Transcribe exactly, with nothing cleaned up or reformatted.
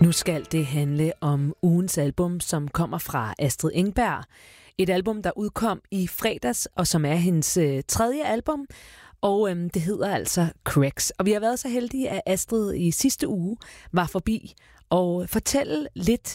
Nu skal det handle om ugens album, som kommer fra Astrid Engberg. Et album, der udkom i fredags, og som er hendes øh, tredje album. Og øhm, det hedder altså Cracks. Og vi har været så heldige, at Astrid i sidste uge var forbi og fortælle lidt